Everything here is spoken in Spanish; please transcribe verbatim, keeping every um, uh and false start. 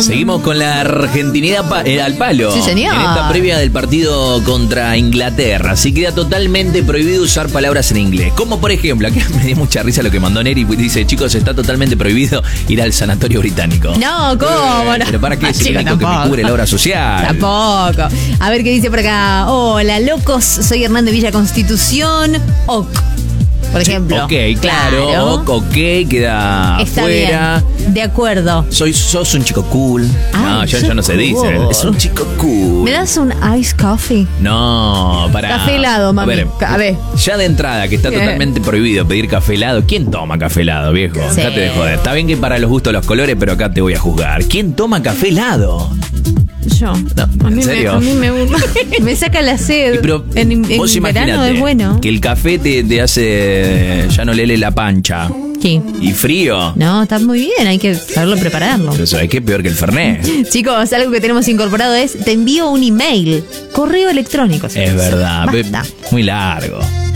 Seguimos con la argentinidad pa- eh, al palo. Sí, señor. En esta previa del partido contra Inglaterra. Así queda totalmente prohibido usar palabras en inglés. Como por ejemplo, aquí me dio mucha risa lo que mandó Neri. Dice, chicos, está totalmente prohibido ir al sanatorio británico. No, ¿cómo? No. Pero para qué es el Chico, único que me tampoco. cubre la obra social. Tampoco. A ver qué dice por acá. Hola, locos. Soy Hernán de Villa Constitución. Ok. Por ejemplo. Ok, claro. Ok, ok, queda Está afuera. bien. De acuerdo. Soy, sos un chico cool. Ay, no, ya, sos ya no se dice. cool. Es un chico cool. ¿Me das un ice coffee? No, para. Café helado, mami. A ver, A ver. ya de entrada, que está Bien. totalmente prohibido pedir café helado. ¿Quién toma café helado, viejo? Sí. Dejate de joder. Está bien que para los gustos los colores, pero acá te voy a juzgar. ¿Quién toma café helado? Yo. No, a ¿en mí serio? Me, a mí me, me saca la sed. Y pero en en vos verano imaginate es bueno. que el café te, te hace, ya no lele la pancha. Sí. Y frío. No, está muy bien, hay que saberlo prepararlo. Pero ¿sabes qué? Peor que el Fernet. Chicos, algo que tenemos incorporado es, te envío un email, correo electrónico. Es verdad. Basta. Muy largo.